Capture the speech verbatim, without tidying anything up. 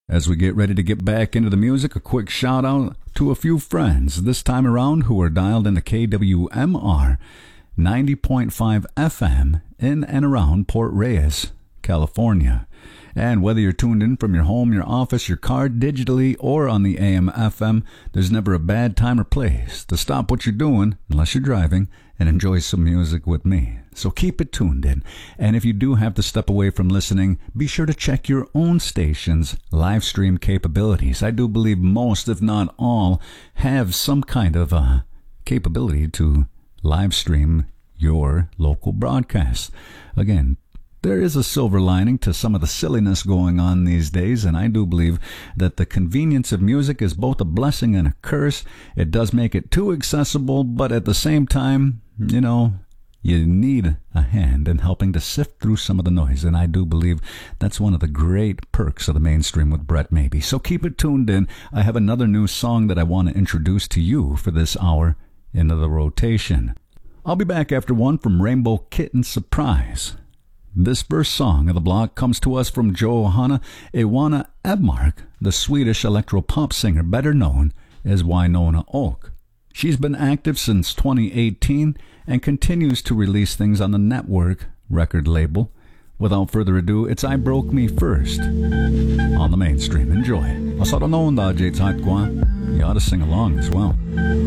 As we get ready to get back into the music, a quick shout out to a few friends, this time around who are dialed into K W M R ninety point five F M in and around Port Reyes, California. And whether you're tuned in from your home, your office, your car, digitally, or on the A M F M, there's never a bad time or place to stop what you're doing, unless you're driving, and enjoy some music with me. So keep it tuned in. And if you do have to step away from listening, be sure to check your own station's live stream capabilities. I do believe most, if not all, have some kind of uh, capability to live stream your local broadcast. Again, there is a silver lining to some of the silliness going on these days, and I do believe that the convenience of music is both a blessing and a curse. It does make it too accessible, but at the same time, you know, you need a hand in helping to sift through some of the noise, and I do believe that's one of the great perks of the mainstream with Brett Maybe. So keep it tuned in. I have another new song that I want to introduce to you for this hour into the rotation. I'll be back after one from Rainbow Kitten Surprise. This first song of the block comes to us from Johanna Ewana Ebmark, the Swedish electro-pop singer better known as Winona Oak. She's been active since twenty eighteen and continues to release things on the Network record label. Without further ado, it's I Broke Me First on the mainstream. Enjoy. You ought to sing along as well.